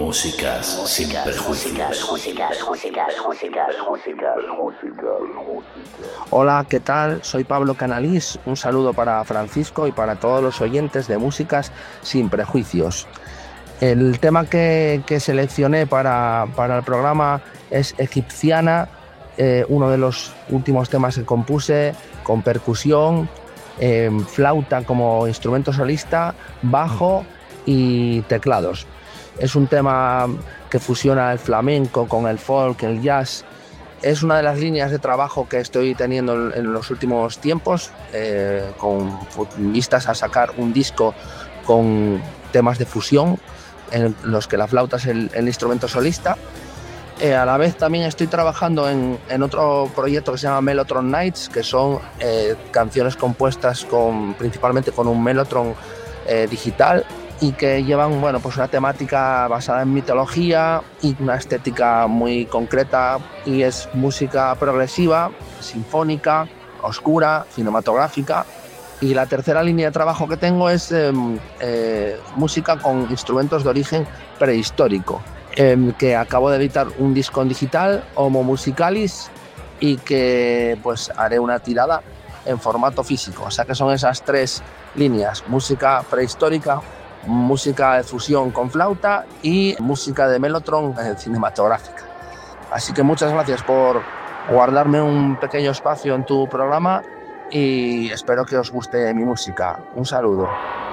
Músicas sin prejuicios. Hola, ¿qué tal? Soy Pablo Canalís. Un saludo para Francisco y para todos los oyentes de Músicas sin prejuicios. El tema que seleccioné para el programa es Egipciana, uno de los últimos temas que compuse, con percusión, flauta como instrumento solista, bajo y teclados. Es un tema que fusiona el flamenco con el folk, el jazz. Es una de las líneas de trabajo que estoy teniendo en los últimos tiempos, con vistas a sacar un disco con temas de fusión en los que la flauta es el instrumento solista. A la vez también estoy trabajando en otro proyecto que se llama Mellotron Nights, que son canciones compuestas principalmente con un Mellotron digital, y que llevan pues una temática basada en mitología y una estética muy concreta, y es música progresiva, sinfónica, oscura, cinematográfica. Y la tercera línea de trabajo que tengo es música con instrumentos de origen prehistórico, que acabo de editar un disco en digital, Homo Musicalis, y que pues haré una tirada en formato físico. O sea que son esas tres líneas: música prehistórica, música de fusión con flauta y música de Mellotron cinematográfica. Así que muchas gracias por guardarme un pequeño espacio en tu programa y espero que os guste mi música. Un saludo.